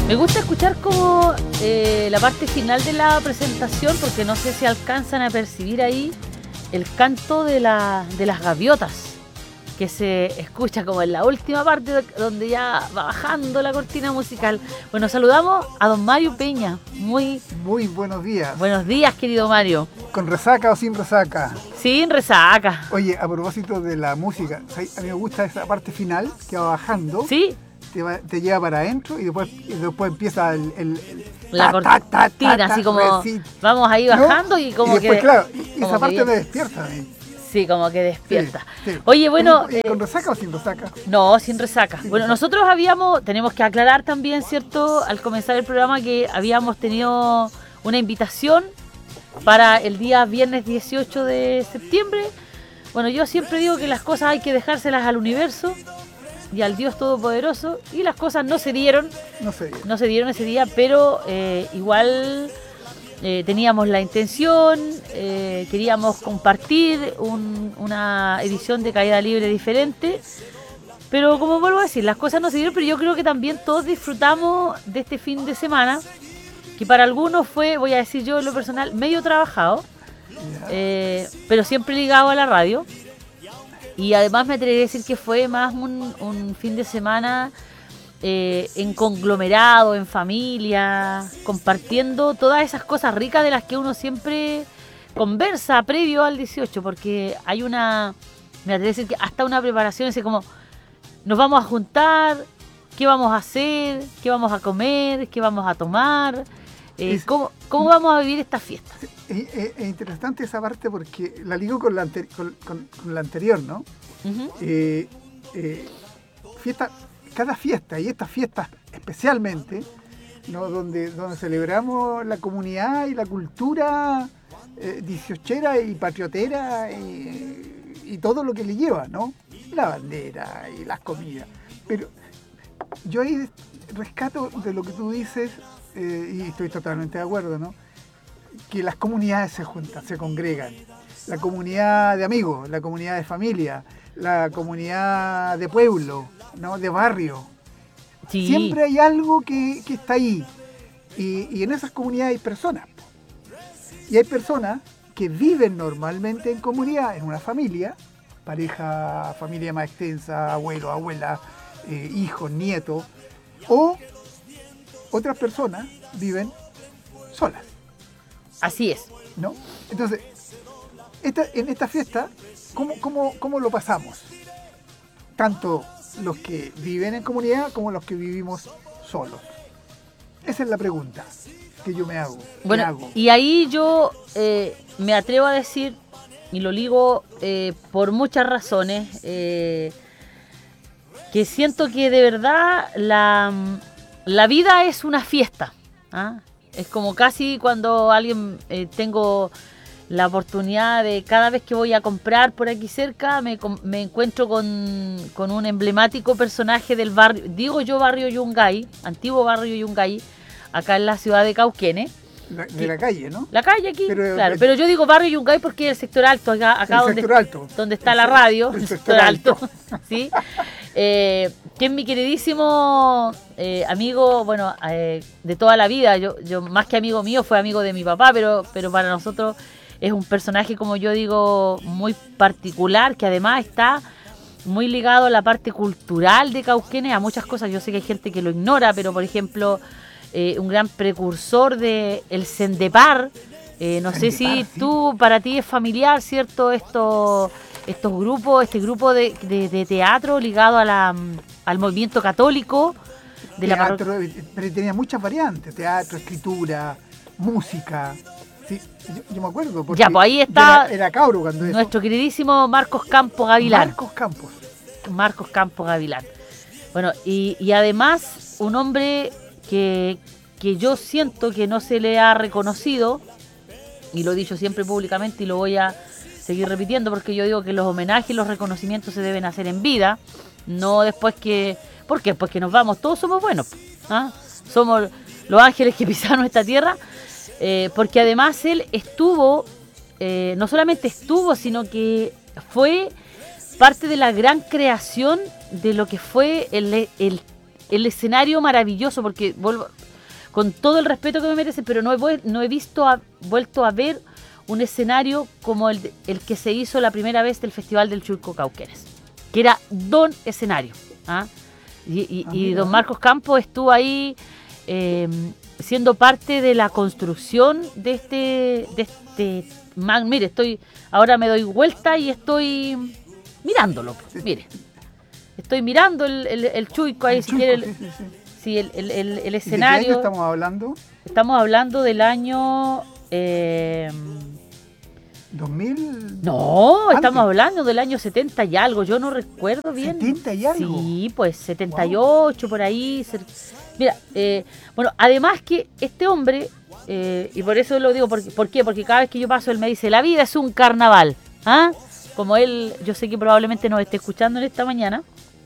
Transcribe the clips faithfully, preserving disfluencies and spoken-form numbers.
Me gusta escuchar como eh, la parte final de la presentación, porque no sé si alcanzan a percibir ahí el canto de, la, de las gaviotas, que se escucha como en la última parte donde ya va bajando la cortina musical. Bueno, saludamos a don Mario Peña. Muy, Muy buenos días. Buenos días, querido Mario. ¿Con resaca o sin resaca? Sin resaca. Oye, a propósito de la música, a mí me gusta esa parte final que va bajando. Sí. Te, va, te lleva para adentro y después, y después empieza el, el, el la cortina, así como sí. Vamos ahí bajando, ¿no? y como y después, que... claro, y esa parte que... me despierta a mí. Sí, como que despierta. Sí, sí. Oye, bueno... ¿Y, y ¿Con resaca o sin resaca? No, sin resaca. Sin bueno, resaca. Nosotros habíamos, tenemos que aclarar también, ¿cierto? Al comenzar el programa que habíamos tenido una invitación para el día viernes dieciocho de septiembre. Bueno, yo siempre digo que las cosas hay que dejárselas al universo y al Dios Todopoderoso, y las cosas no se dieron. No se dieron. No se dieron ese día, pero eh, igual... Eh, teníamos la intención, eh, queríamos compartir un, una edición de Caída Libre diferente, pero como vuelvo a decir, las cosas no se dieron, pero yo creo que también todos disfrutamos de este fin de semana, que para algunos fue, voy a decir yo en lo personal, medio trabajado, eh, pero siempre ligado a la radio, y además me atrevería a decir que fue más un, un fin de semana... Eh, en conglomerado, en familia, compartiendo todas esas cosas ricas de las que uno siempre conversa previo al dieciocho, porque hay una, me atrevo a decir que hasta una preparación, es como, nos vamos a juntar, qué vamos a hacer, qué vamos a comer, qué vamos a tomar, eh, es, cómo, cómo vamos a vivir esta fiesta. Es, es, es interesante esa parte porque la ligo con la, anteri- con, con, con la anterior, ¿no? Uh-huh. eh, eh, fiesta... Cada fiesta, y estas fiestas especialmente, ¿no? donde, donde celebramos la comunidad y la cultura eh, dieciochera y patriotera y, y todo lo que le lleva, ¿no? La bandera y las comidas. Pero yo ahí rescato de lo que tú dices, eh, y estoy totalmente de acuerdo, ¿no? Que las comunidades se juntan, se congregan. La comunidad de amigos, la comunidad de familia, la comunidad de pueblo, ¿no? De barrio. Sí. Siempre hay algo que, que está ahí. Y, y en esas comunidades hay personas. Y hay personas que viven normalmente en comunidad, en una familia, pareja, familia más extensa, abuelo, abuela, eh, hijos, nietos, o otras personas viven solas. Así es. ¿No? Entonces, esta, en esta fiesta, ¿cómo, cómo, cómo lo pasamos? Tanto los que viven en comunidad como los que vivimos solos. Esa es la pregunta que yo me hago. Bueno, me hago. Y ahí yo eh, me atrevo a decir, y lo ligo eh, por muchas razones, eh, que siento que de verdad la, la vida es una fiesta. ¿Ah? Es como casi cuando alguien eh, tengo... la oportunidad de cada vez que voy a comprar por aquí cerca me, me encuentro con, con un emblemático personaje del barrio, digo yo barrio Yungay, antiguo barrio Yungay, acá en la ciudad de Cauquenes. La, de que, la calle, ¿no? La calle aquí, pero, claro, pero yo digo barrio Yungay porque es el sector alto, acá, acá el donde, sector alto. donde está la radio, el, el sector, sector alto, alto. ¿sí? Eh, que es mi queridísimo eh, amigo, bueno, eh, de toda la vida, yo, yo más que amigo mío, fue amigo de mi papá, pero, pero para nosotros... es un personaje, como yo digo, muy particular, que además está muy ligado a la parte cultural de Cauquenes, a muchas cosas. Yo sé que hay gente que lo ignora, pero por ejemplo, eh, un gran precursor de el Sendepar. Eh, no sé si sí. tú, para ti es familiar, ¿cierto? Estos, estos grupos, este grupo de, de, de teatro ligado a la, al movimiento católico. De teatro, la pero tenía muchas variantes, teatro, escritura, música. Sí, yo, yo me acuerdo. Porque ya, pues ahí está era, era cabro cuando nuestro eso. queridísimo Marcos Campos Gavilán. Marcos Campos. Marcos Campos Gavilán. Bueno, y, y además un hombre que, que yo siento que no se le ha reconocido, y lo he dicho siempre públicamente y lo voy a seguir repitiendo porque yo digo que los homenajes y los reconocimientos se deben hacer en vida, no después que... ¿Por qué? Pues que nos vamos, todos somos buenos, ¿ah? Somos los ángeles que pisaron esta tierra. Eh, porque además él estuvo, eh, no solamente estuvo, sino que fue parte de la gran creación de lo que fue el, el, el escenario maravilloso, porque vuelvo, con todo el respeto que me merecen, pero no he, no he visto, a, vuelto a ver un escenario como el, el que se hizo la primera vez del Festival del Churco Cauquenes, que era don escenario. ¿ah? Y, y, ah, y don Marcos Campos estuvo ahí eh, siendo parte de la construcción de este, de este man. Mire, estoy, ahora me doy vuelta y estoy mirándolo, sí. Mire. Estoy mirando el, el, el Chuico ahí, el si Chuico, quiere. El, sí, sí, sí. Sí, el, el, el, el escenario. ¿De qué año estamos hablando? Estamos hablando del año... Eh, ¿dos mil? No, ¿antes? Estamos hablando del año setenta y algo, yo no recuerdo bien. ¿setenta y algo? Sí, pues setenta y ocho, wow. Por ahí. Mira, eh, bueno, además que este hombre, eh, y por eso lo digo, porque, ¿por qué? Porque cada vez que yo paso él me dice, la vida es un carnaval, ¿ah? Como él, yo sé que probablemente nos esté escuchando en esta mañana.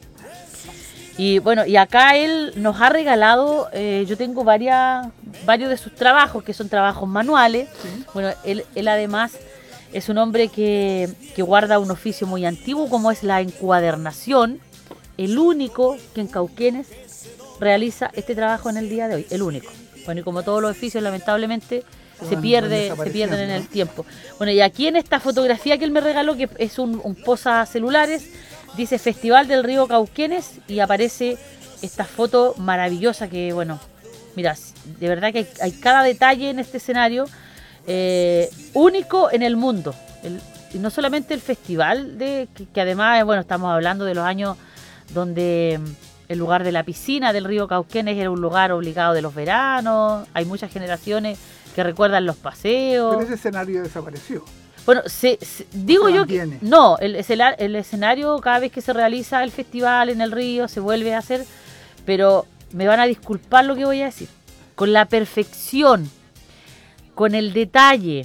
Y bueno, y acá él nos ha regalado, eh, yo tengo varias, varios de sus trabajos, que son trabajos manuales. Sí. Bueno, él, él además es un hombre que, que guarda un oficio muy antiguo, como es la encuadernación, el único que en Cauquenes realiza este trabajo en el día de hoy, el único. Bueno, y como todos los oficios, lamentablemente, se pierde, se pierden en el tiempo. Bueno, y aquí en esta fotografía que él me regaló, que es un, un posa celulares, dice Festival del Río Cauquenes y aparece esta foto maravillosa que, bueno, mira, de verdad que hay, hay cada detalle en este escenario eh, único en el mundo. El, y no solamente el festival, de que, que además, bueno, estamos hablando de los años donde el lugar de la piscina del río Cauquenes era un lugar obligado de los veranos, hay muchas generaciones que recuerdan los paseos. Pero ese escenario desapareció. Bueno, se, se, digo yo que no, el, el, el escenario cada vez que se realiza el festival en el río se vuelve a hacer, pero me van a disculpar lo que voy a decir, con la perfección, con el detalle,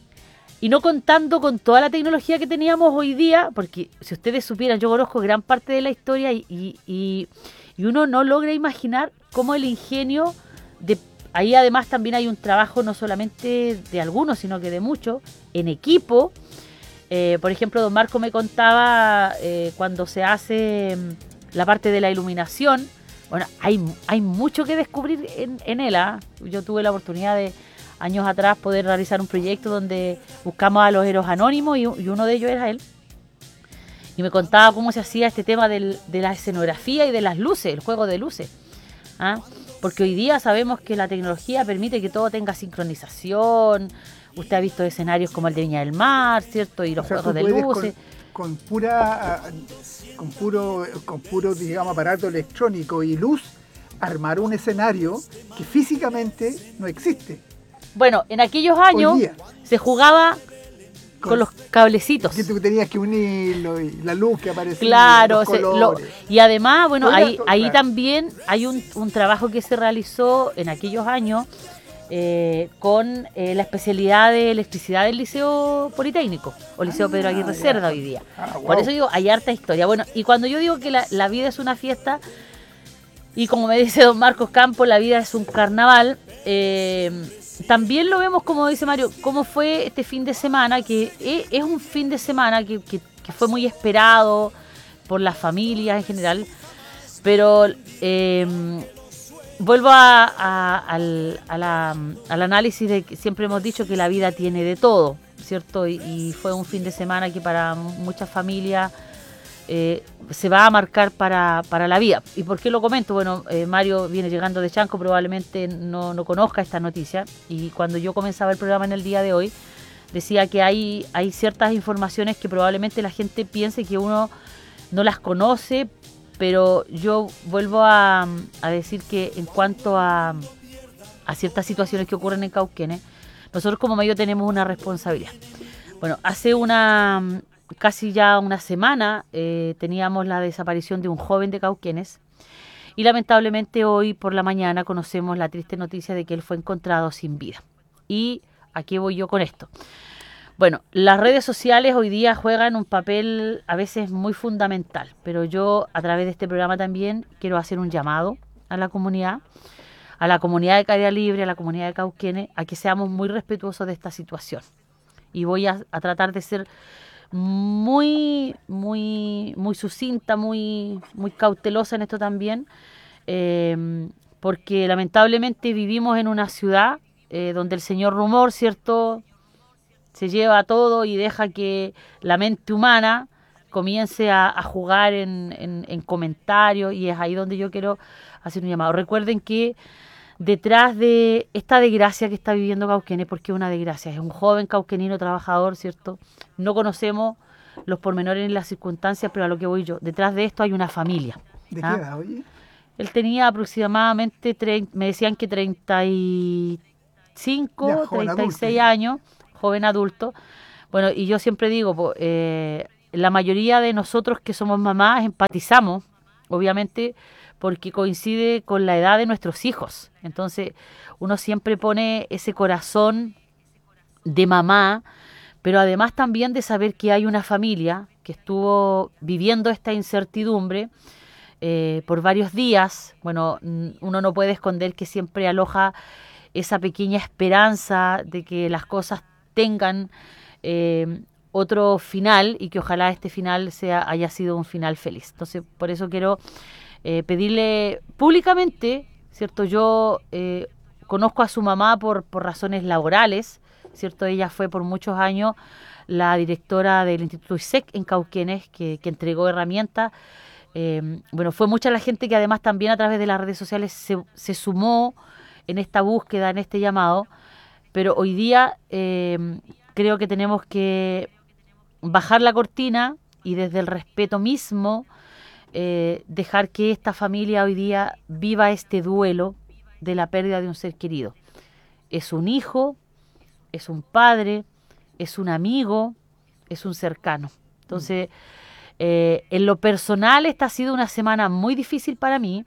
y no contando con toda la tecnología que teníamos hoy día, porque si ustedes supieran, yo conozco gran parte de la historia y, y, y, y uno no logra imaginar cómo el ingenio de... Ahí además también hay un trabajo no solamente de algunos, sino que de muchos, en equipo. Eh, por ejemplo, don Marco me contaba eh, cuando se hace la parte de la iluminación. Bueno, hay, hay mucho que descubrir en, en él. ¿eh? Yo tuve la oportunidad de, años atrás, poder realizar un proyecto donde buscamos a los héroes anónimos y, y uno de ellos era él. Y me contaba cómo se hacía este tema del, de la escenografía y de las luces, el juego de luces. ¿Ah? Porque hoy día sabemos que la tecnología permite que todo tenga sincronización. Usted ha visto escenarios como el de Viña del Mar, ¿cierto? Y los o sea, juegos de luces. Con, con pura, con puro, con puro, digamos, aparato electrónico y luz, armar un escenario que físicamente no existe. Bueno, en aquellos años se jugaba con, con los cablecitos. Que tú tenías que unirlo y la luz que aparecía. Claro, se, lo, y además, bueno, Todo ahí, ahí claro. también hay un, un trabajo que se realizó en aquellos años eh, con eh, la especialidad de electricidad del Liceo Politécnico, o Liceo ah, Pedro Aguirre Cerda hoy día. Ah, wow. Por eso digo, hay harta historia. Bueno, y cuando yo digo que la, la vida es una fiesta, y como me dice don Marcos Campos, la vida es un carnaval, eh, también lo vemos, como dice Mario, cómo fue este fin de semana, que es un fin de semana que, que, que fue muy esperado por las familias en general, pero eh, vuelvo a, a, al, a la, al análisis de que siempre hemos dicho que la vida tiene de todo, ¿cierto? Y, y fue un fin de semana que para muchas familias eh, se va a marcar para, para la vida. ¿Y por qué lo comento? Bueno, eh, Mario viene llegando de Chanco, probablemente no, no conozca esta noticia, y cuando yo comenzaba el programa en el día de hoy, decía que hay, hay ciertas informaciones que probablemente la gente piense que uno no las conoce, pero yo vuelvo a, a decir que en cuanto a, a ciertas situaciones que ocurren en Cauquenes, nosotros como medio tenemos una responsabilidad. Bueno, hace una... casi ya una semana eh, teníamos la desaparición de un joven de Cauquenes y lamentablemente hoy por la mañana conocemos la triste noticia de que él fue encontrado sin vida. ¿Y a qué voy yo con esto? Bueno, las redes sociales hoy día juegan un papel a veces muy fundamental, pero yo a través de este programa también quiero hacer un llamado a la comunidad, a la comunidad de Caída Libre, a la comunidad de Cauquenes, a que seamos muy respetuosos de esta situación. Y voy a, a tratar de ser muy, muy, muy sucinta, muy, muy cautelosa en esto también, eh, porque lamentablemente vivimos en una ciudad eh, donde el señor rumor, ¿cierto?, se lleva todo y deja que la mente humana comience a, a jugar en, en, en comentarios, y es ahí donde yo quiero hacer un llamado. Recuerden que detrás de esta desgracia que está viviendo Cauquenes, porque es una desgracia, es un joven cauquenino trabajador, ¿cierto? No conocemos los pormenores ni las circunstancias, pero a lo que voy yo, detrás de esto hay una familia. ¿De ¿ah? qué edad, oye? Él tenía aproximadamente, tre- me decían que treinta y cinco, Ya, joven treinta y seis adulto. años, joven adulto. Bueno, y yo siempre digo, po, eh, la mayoría de nosotros que somos mamás empatizamos, obviamente, porque coincide con la edad de nuestros hijos. Entonces, uno siempre pone ese corazón de mamá, pero además también de saber que hay una familia que estuvo viviendo esta incertidumbre eh, por varios días. Bueno, n- uno no puede esconder que siempre aloja esa pequeña esperanza de que las cosas tengan eh, otro final, y que ojalá este final sea haya sido un final feliz. Entonces, por eso quiero eh, pedirle públicamente, ¿cierto? Yo eh, conozco a su mamá por, por razones laborales, ¿cierto? Ella fue por muchos años la directora del Instituto ISEC en Cauquenes, que, que entregó herramientas. Eh, bueno, fue mucha la gente que además también a través de las redes sociales se, se sumó en esta búsqueda, en este llamado, pero hoy día eh, creo que tenemos que bajar la cortina y desde el respeto mismo eh, dejar que esta familia hoy día viva este duelo de la pérdida de un ser querido. Es un hijo, es un padre, es un amigo, es un cercano. Entonces, eh, en lo personal, esta ha sido una semana muy difícil para mí.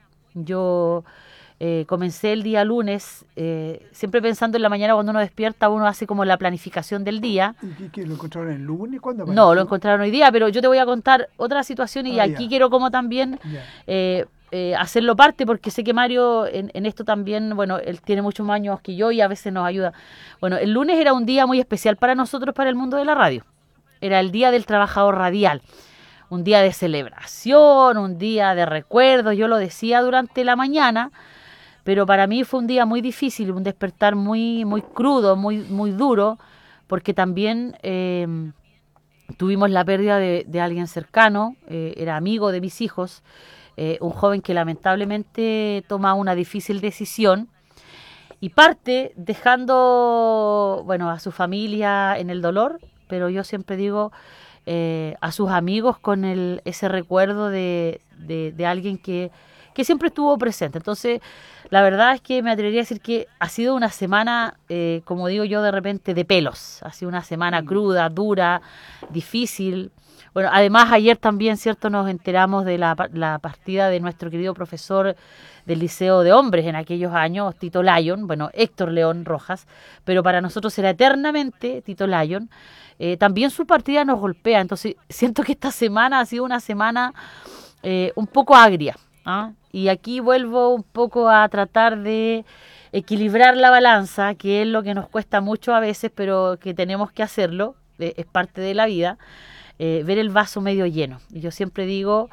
Yo eh, comencé el día lunes, eh, siempre pensando en la mañana cuando uno despierta, uno hace como la planificación del día. ¿Y qué, qué, lo encontraron el lunes? ¿Cuándo No, lo apareció? encontraron hoy día, pero yo te voy a contar otra situación y Ah, aquí ya, quiero como también ya. eh, eh, hacerlo parte, porque sé que Mario en, en esto también, bueno, él tiene muchos más años que yo y a veces nos ayuda. Bueno, el lunes era un día muy especial para nosotros, para el mundo de la radio. Era el Día del Trabajador Radial, un día de celebración, un día de recuerdos, yo lo decía durante la mañana, pero para mí fue un día muy difícil, un despertar muy, muy crudo, muy, muy duro, porque también eh, tuvimos la pérdida de, de alguien cercano, eh, era amigo de mis hijos, eh, un joven que lamentablemente toma una difícil decisión y parte dejando, bueno, a su familia en el dolor, pero yo siempre digo eh, a sus amigos con el, ese recuerdo de, de, de alguien que, que siempre estuvo presente. Entonces, la verdad es que me atrevería a decir que ha sido una semana, eh, como digo yo, de repente de pelos. Ha sido una semana Mm. cruda, dura, difícil. Bueno, además ayer también, ¿cierto?, nos enteramos de la, pa- la partida de nuestro querido profesor del Liceo de Hombres en aquellos años, Tito Lyon, bueno, Héctor León Rojas, pero para nosotros será eternamente Tito Lyon. Eh, también su partida nos golpea, entonces siento que esta semana ha sido una semana eh, un poco agria, ¿ah? Y aquí vuelvo un poco a tratar de equilibrar la balanza, que es lo que nos cuesta mucho a veces, pero que tenemos que hacerlo, eh, es parte de la vida, eh, ver el vaso medio lleno. Y yo siempre digo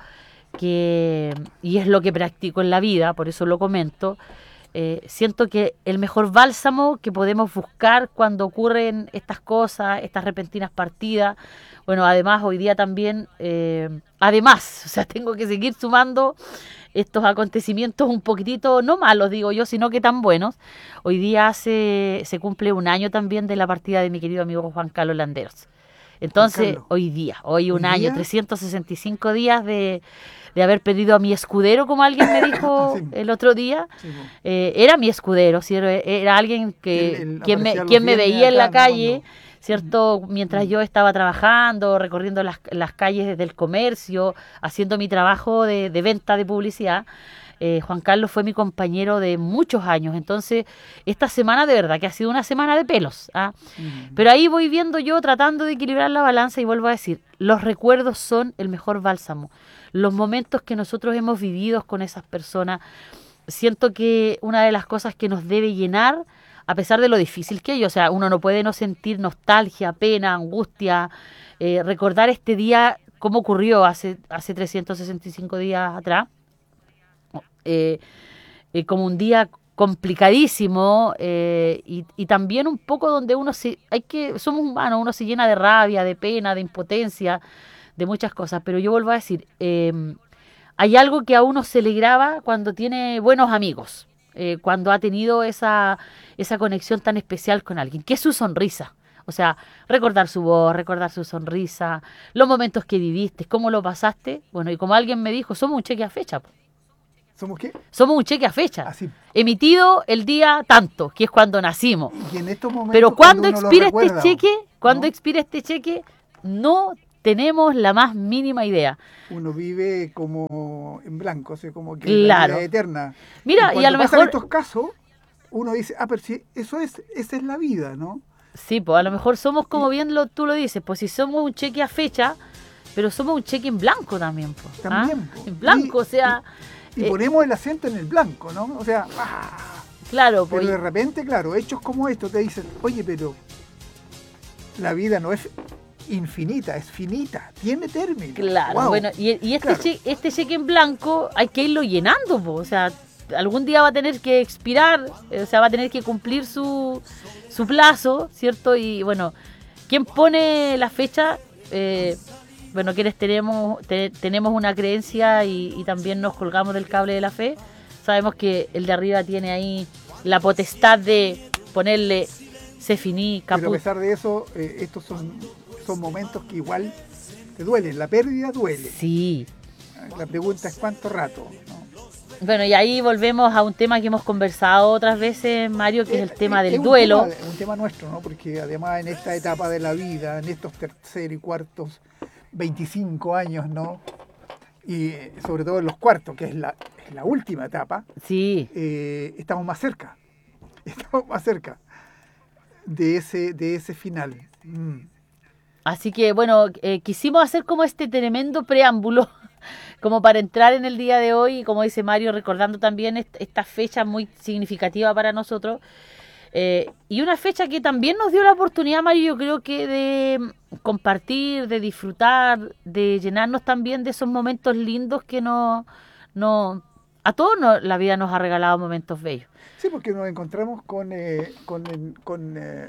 que, y es lo que practico en la vida, por eso lo comento, eh, siento que el mejor bálsamo que podemos buscar cuando ocurren estas cosas, estas repentinas partidas, bueno, además hoy día también, eh, además, o sea, tengo que seguir sumando estos acontecimientos un poquitito, no malos digo yo, sino que tan buenos. Hoy día se, se cumple un año también de la partida de mi querido amigo Juan Carlos Landeros. Juan Entonces, Carlos, hoy día, hoy ¿hoy un año, día? trescientos sesenta y cinco días de, de haber perdido a mi escudero, como alguien me dijo Sí, el otro día. sí, po. Eh, era mi escudero, ¿sí? Era, era alguien Él, que él quien me, aparecía los quien me viernes veía en la acá, ¿no? calle, Cuando... ¿cierto? Mientras Mm. yo estaba trabajando, recorriendo las, las calles del comercio, haciendo mi trabajo de, de venta de publicidad. Eh, Juan Carlos fue mi compañero de muchos años, entonces esta semana de verdad que ha sido una semana de pelos, ¿ah? Mm. Pero ahí voy viendo yo tratando de equilibrar la balanza y vuelvo a decir, los recuerdos son el mejor bálsamo. Los momentos que nosotros hemos vivido con esas personas, siento que una de las cosas que nos debe llenar, a pesar de lo difícil que es, o sea, uno no puede no sentir nostalgia, pena, angustia, eh, recordar este día, cómo ocurrió hace, hace trescientos sesenta y cinco días atrás. eh, eh, como un día complicadísimo eh, y, y también un poco donde uno se, hay que, somos humanos, uno se llena de rabia, de pena, de impotencia, de muchas cosas, pero yo vuelvo a decir, eh, hay algo que a uno se le graba cuando tiene buenos amigos, eh, cuando ha tenido esa, esa conexión tan especial con alguien, que es su sonrisa. O sea, recordar su voz, recordar su sonrisa, los momentos que viviste, cómo lo pasaste. Bueno, y como alguien me dijo, somos un cheque a fecha. Po. ¿Somos qué? Somos un cheque a fecha. Así. Emitido el día tanto, que es cuando nacimos. Y en estos momentos, pero cuando, cuando expira recuerda, este cheque, cuando ¿no? expira este cheque, no tenemos la más mínima idea. Uno vive como en blanco, o sea, como que claro. la vida eterna. Mira, y, y a lo pasan mejor estos casos, uno dice, ah, pero si eso es, esa es la vida, ¿no? Sí, pues a lo mejor somos, como bien lo, tú lo dices, pues si somos un cheque a fecha, pero somos un cheque en blanco también, pues. También, ¿ah? pues. En blanco, y, o sea... Y, y eh, ponemos el acento en el blanco, ¿no? O sea, ¡ah! Claro, pero pues... de repente, claro, hechos como estos te dicen, oye, pero la vida no es infinita, es finita, tiene término. Claro, wow. bueno, y, y este, claro. cheque, este cheque en blanco hay que irlo llenando, pues, o sea, algún día va a tener que expirar, o sea, va a tener que cumplir su, su plazo, ¿cierto? Y bueno, ¿quién pone la fecha? Eh, bueno, quienes tenemos, te, tenemos una creencia y, y también nos colgamos del cable de la fe, sabemos que el de arriba tiene ahí la potestad de ponerle se finí, caput. Pero a pesar de eso, eh, estos son, son momentos que igual te duelen, la pérdida duele. Sí. La pregunta es cuánto rato, ¿no? Bueno, y ahí volvemos a un tema que hemos conversado otras veces, Mario, que es, es el tema del es un duelo. Es un tema nuestro, ¿no? Porque además en esta etapa de la vida, en estos tercer y cuartos, veinticinco años, ¿no? Y sobre todo en los cuartos, que es la, es la última etapa, sí. eh, estamos más cerca, estamos más cerca de ese, de ese final. Mm. Así que, bueno, eh, quisimos hacer como este tremendo preámbulo, como para entrar en el día de hoy, y como dice Mario, recordando también est- esta fecha muy significativa para nosotros, eh, y una fecha que también nos dio la oportunidad, Mario, yo creo que de compartir, de disfrutar, de llenarnos también de esos momentos lindos que no, no a todos nos, la vida nos ha regalado momentos bellos. Sí, porque nos encontramos con, eh, con, con, eh,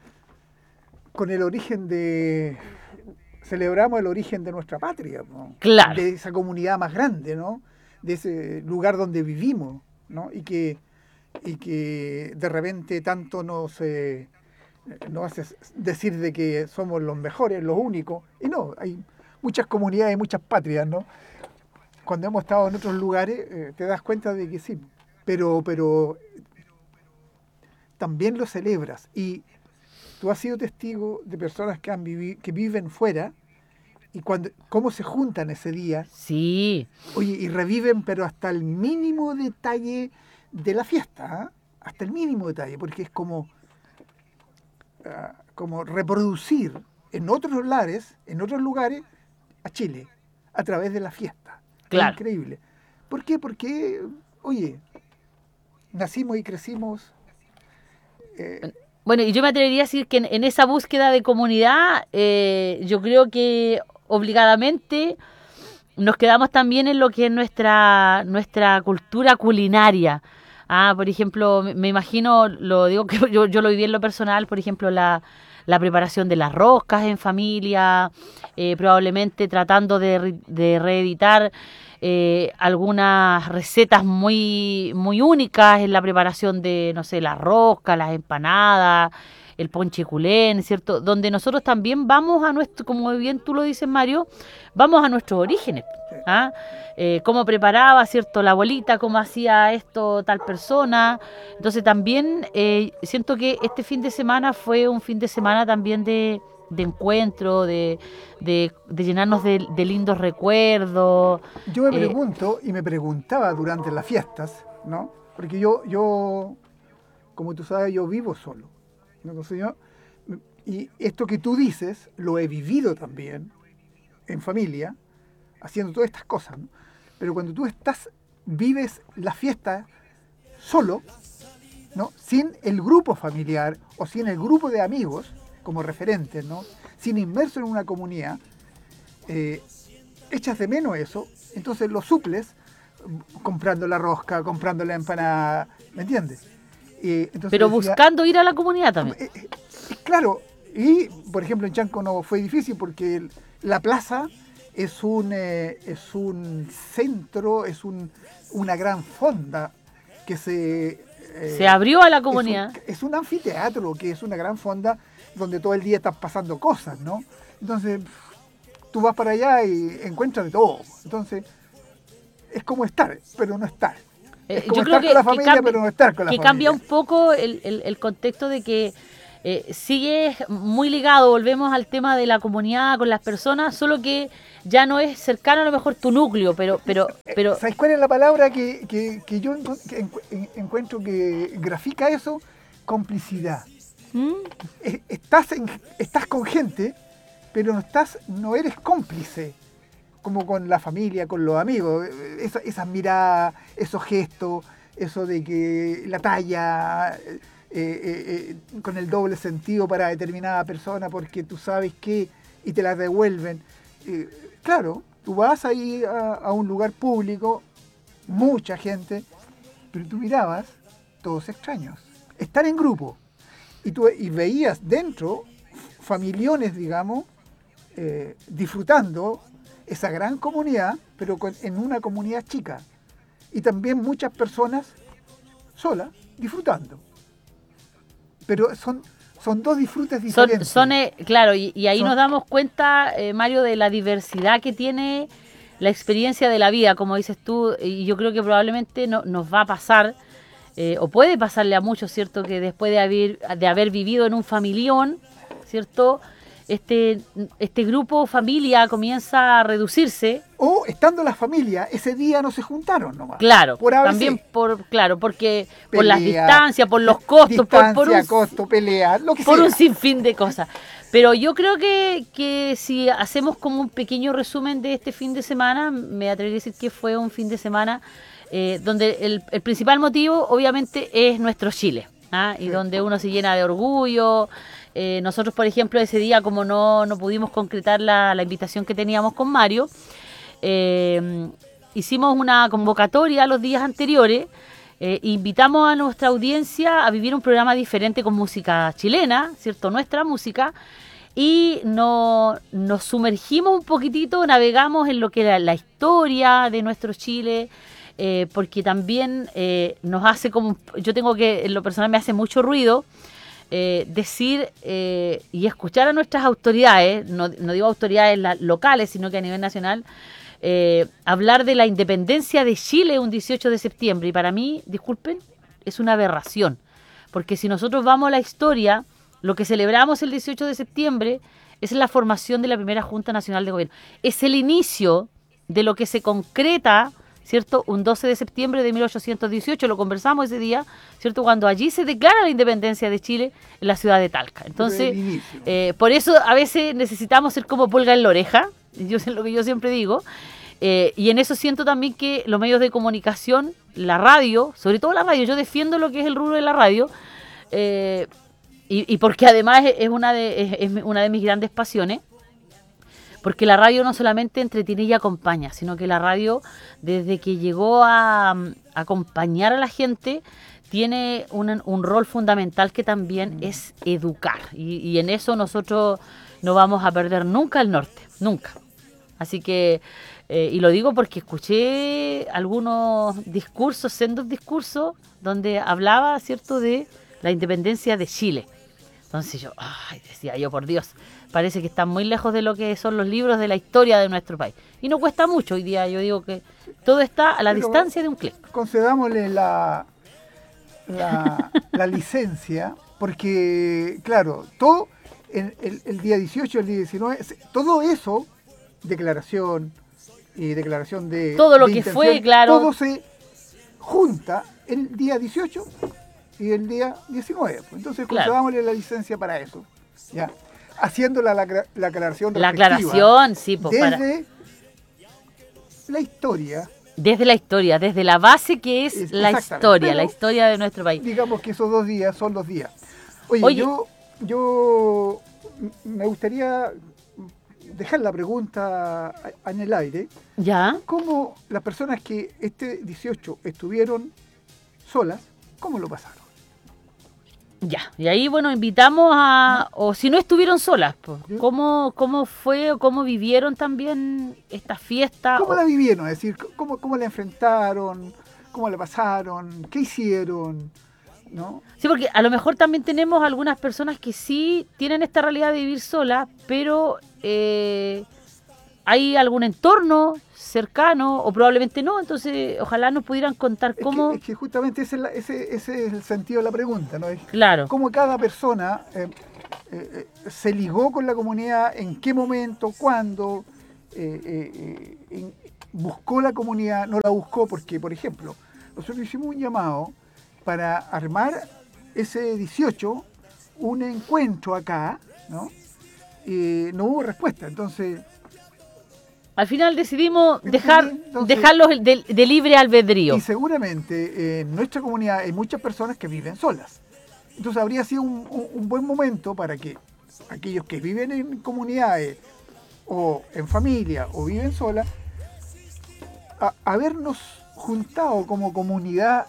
con el origen de... Celebramos el origen de nuestra patria, ¿no? Claro. De esa comunidad más grande, ¿no? De ese lugar donde vivimos, ¿no? Y que, y que de repente tanto nos, eh, nos hace decir de que somos los mejores, los únicos. Y no, hay muchas comunidades, muchas patrias, ¿no? Cuando hemos estado en otros lugares eh, te das cuenta de que sí, pero, pero también lo celebras. Y tú has sido testigo de personas que han vivi- que viven fuera y cuando cómo se juntan ese día. Sí. Oye, y reviven, pero hasta el mínimo detalle de la fiesta, ¿eh? Hasta el mínimo detalle, porque es como, uh, como reproducir en otros lares, en otros lugares, a Chile, a través de la fiesta. Claro. Es increíble. ¿Por qué? Porque, oye, nacimos y crecimos... Eh, Bueno, y yo me atrevería a decir que en, en esa búsqueda de comunidad, eh, yo creo que obligadamente nos quedamos también en lo que es nuestra, nuestra cultura culinaria. Ah, por ejemplo, me, me imagino, lo digo que yo, yo lo viví en lo personal, por ejemplo, la, la preparación de las roscas en familia, eh, probablemente tratando de, de reeditar Eh, algunas recetas muy muy únicas en la preparación de, no sé, las roscas, las empanadas, el ponche culén, ¿cierto? Donde nosotros también vamos a nuestro, como bien tú lo dices, Mario, vamos a nuestros orígenes. ¿Ah? Eh, cómo preparaba, ¿cierto? La abuelita, cómo hacía esto tal persona. Entonces también eh, siento que este fin de semana fue un fin de semana también de... de encuentro, de, de, de llenarnos de, de lindos recuerdos. Yo me eh, pregunto, y me preguntaba durante las fiestas, ¿no? Porque yo, yo como tú sabes, yo vivo solo, ¿no? Entonces yo, y esto que tú dices, lo he vivido también, en familia, haciendo todas estas cosas, ¿no? Pero cuando tú estás, vives la fiesta solo, ¿no? Sin el grupo familiar, o sin el grupo de amigos, como referentes, ¿no? Sin inmerso en una comunidad, eh, echas de menos eso, entonces lo suples comprando la rosca, comprando la empanada, ¿me entiendes? Eh, entonces Pero decía, buscando ir a la comunidad también. eh, eh, claro, y por ejemplo en Chanco no fue difícil porque el- la plaza es un, eh, es un centro, es un, una gran fonda que se... eh, Se abrió a la es un, comunidad. es un anfiteatro, que es una gran fonda donde todo el día están pasando cosas, ¿no? Entonces, tú vas para allá y encuentras de todo. Entonces, es como estar, pero no estar. Eh, Es como yo creo estar que, con la que familia, cambia, pero no estar con la que familia. cambia un poco el, el- el contexto de que eh, sigue muy ligado, volvemos al tema de la comunidad con las personas, solo que ya no es cercano a lo mejor tu núcleo, pero pero pero ¿Sabes cuál es la palabra que, que- que yo encu- que encu- en- encuentro que grafica eso? Complicidad. ¿Mm? Eh, Estás, en- estás con gente, pero no, estás, no eres cómplice, como con la familia, con los amigos. Eh, Esa, esas miradas, esos gestos, eso de que la talla, eh, eh, eh, con el doble sentido para determinada persona porque tú sabes que y te la devuelven. Eh, claro, tú vas ahí a, a un lugar público, mucha gente, pero tú mirabas todos extraños. Estar en grupo y, tú, y veías dentro familiones, digamos, eh, disfrutando esa gran comunidad, pero con- en una comunidad chica. Y también muchas personas solas disfrutando. Pero son, son dos disfrutes Son, diferentes. son eh, claro, y, y ahí Son- nos damos cuenta, eh, Mario, de la diversidad que tiene la experiencia de la vida, como dices tú, y yo creo que probablemente no, nos va a pasar, eh, o puede pasarle a muchos, ¿cierto? Que después de haber, de haber vivido en un familión, ¿cierto? Este, este grupo, familia, comienza a reducirse. O estando la familia, ese día no se juntaron nomás. Claro, Por A B C. también por, claro, porque por las Pelea, distancias, por los costos, por, por distancia, un, costo, pelea, lo que por sea. un sinfín de cosas. Pero yo creo que, que si hacemos como un pequeño resumen de este fin de semana, me atrevería a decir que fue un fin de semana eh, donde el, el principal motivo obviamente es nuestro Chile, ¿ah? Y Sí. donde uno se llena de orgullo. Eh, nosotros, por ejemplo, ese día, como no, no pudimos concretar la, la invitación que teníamos con Mario, eh, hicimos una convocatoria los días anteriores. Eh, invitamos a nuestra audiencia a vivir un programa diferente con música chilena, ¿cierto? Nuestra música. Y no, nos sumergimos un poquitito, navegamos en lo que era la historia de nuestro Chile, eh, porque también eh, nos hace como, yo tengo que, en lo personal me hace mucho ruido, eh, decir eh, y escuchar a nuestras autoridades, no, no digo autoridades la- locales, sino que a nivel nacional, eh, hablar de la independencia de Chile un dieciocho de septiembre. Y para mí, disculpen, es una aberración. Porque si nosotros vamos a la historia, lo que celebramos el dieciocho de septiembre es la formación de la primera Junta Nacional de Gobierno. Es el inicio de lo que se concreta, ¿cierto? Un doce de septiembre de mil ochocientos dieciocho, lo conversamos ese día, ¿cierto? Cuando allí se declara la independencia de Chile en la ciudad de Talca. Entonces, el inicio. eh, por eso a veces necesitamos ser como pulga en la oreja, yo sé lo que yo siempre digo, eh, y en eso siento también que los medios de comunicación, la radio, sobre todo la radio, yo defiendo lo que es el rubro de la radio, eh, y, y porque además es una de, es, es una de mis grandes pasiones, porque la radio no solamente entretiene y acompaña, sino que la radio, desde que llegó a, a acompañar a la gente, tiene un, un rol fundamental que también es educar. Y, y en eso nosotros no vamos a perder nunca el norte, nunca. Así que, eh, y lo digo porque escuché algunos discursos, sendos discursos, donde hablaba, ¿cierto?, de la independencia de Chile. Entonces yo, ay, decía yo, por Dios, parece que están muy lejos de lo que son los libros de la historia de nuestro país. Y no cuesta mucho hoy día, yo digo que todo está a la Pero distancia de un clic. Concedámosle la, la, la licencia, porque, claro, todo, el, el, el día dieciocho, el día diecinueve, se- todo eso, declaración y declaración de... Todo lo de que intención, fue, claro. Todo se junta el día dieciocho y el día diecinueve. Pues. Entonces Claro. concedámosle la licencia para eso, ¿ya? Haciendo la, la, la aclaración La respectiva aclaración, sí, pues, para, desde la historia. desde la historia, desde la base que es Es- la exactamente. historia, Pero- la historia de nuestro país. Digamos que esos dos días son los días. Oye, Oye. yo yo m- me gustaría dejar la pregunta en el aire. Ya. ¿Cómo las personas que este dieciocho estuvieron solas, cómo lo pasaron? Ya, y ahí, bueno, invitamos a, o si no estuvieron solas, pues, ¿cómo, cómo fue o cómo vivieron también esta fiesta? ¿Cómo o... la vivieron? Es decir, ¿cómo, cómo la enfrentaron? ¿Cómo la pasaron? ¿Qué hicieron? ¿No? Sí, porque a lo mejor también tenemos algunas personas que sí tienen esta realidad de vivir solas, pero eh, hay algún entorno cercano, o probablemente no, entonces ojalá nos pudieran contar es cómo... Que, es que justamente ese es, la, ese, ese es el sentido de la pregunta, ¿no? Es claro. Cómo cada persona eh, eh, se ligó con la comunidad, en qué momento, cuándo, eh, eh, en, buscó la comunidad, no la buscó, porque, por ejemplo, nosotros hicimos un llamado para armar ese dieciocho, un encuentro acá, ¿no? Y no hubo respuesta, entonces... Al final decidimos ¿Entendí? dejar Entonces, dejarlos de, de libre albedrío. Y seguramente eh, en nuestra comunidad hay muchas personas que viven solas. Entonces habría sido un, un, un buen momento para que aquellos que viven en comunidades o en familia o viven solas, a, habernos juntado como comunidad.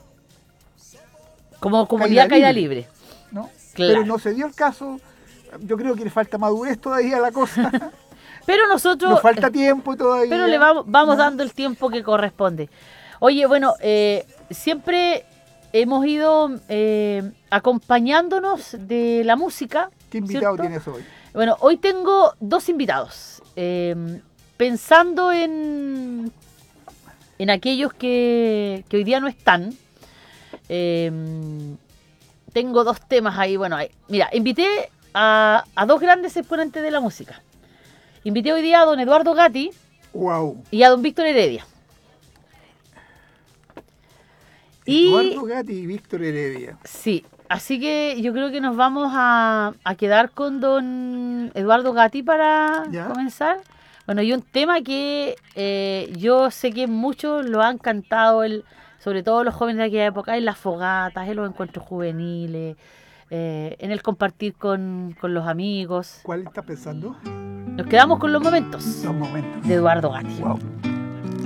Como comunidad caída libre. libre. ¿No? Claro. Pero no se dio el caso. Yo creo que le falta madurez todavía a la cosa. Pero nosotros... Nos falta tiempo todavía. Pero le vamos, vamos ¿no? dando el tiempo que corresponde. Oye, bueno, eh, siempre hemos ido eh, acompañándonos de la música. ¿Qué invitado ¿cierto? tienes hoy? Bueno, hoy tengo dos invitados. Eh, pensando en, en aquellos que, que hoy día no están, eh, tengo dos temas ahí. Bueno, ahí, mira, invité a, a dos grandes exponentes de la música. Invité hoy día a don Eduardo Gatti wow. y a don Víctor Heredia. Eduardo y, Gatti y Víctor Heredia. Sí, así que yo creo que nos vamos a, a quedar con don Eduardo Gatti para ¿Ya? comenzar. Bueno, y un tema que eh, yo sé que muchos lo han cantado, el, sobre todo los jóvenes de aquella época, en las fogatas, en los encuentros juveniles, eh, en el compartir con, con los amigos. ¿Cuál estás pensando? Nos quedamos con los momentos. Los momentos. De Eduardo Gatti. Wow.